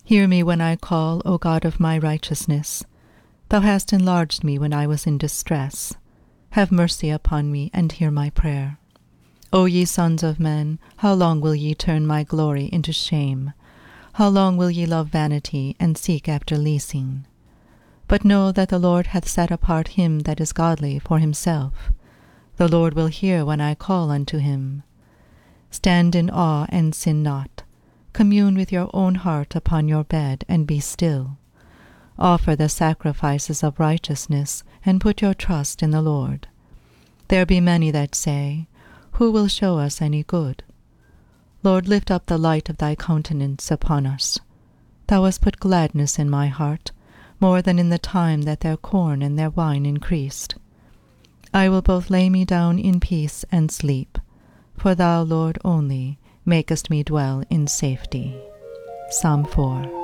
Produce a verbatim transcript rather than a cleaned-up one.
Hear me when I call, O God of my righteousness. Thou hast enlarged me when I was in distress. Have mercy upon me, and hear my prayer. O ye sons of men, how long will ye turn my glory into shame? How long will ye love vanity, and seek after leasing? But know that the Lord hath set apart him that is godly for himself. The Lord will hear when I call unto him. Stand in awe and sin not. Commune with your own heart upon your bed, and be still. Offer the sacrifices of righteousness, and put your trust in the Lord. There be many that say, Who will show us any good? Lord, lift up the light of thy countenance upon us. Thou hast put gladness in my heart, more than in the time that their corn and their wine increased. I will both lay me down in peace and sleep, for thou, Lord, only makest me dwell in safety. Psalm four.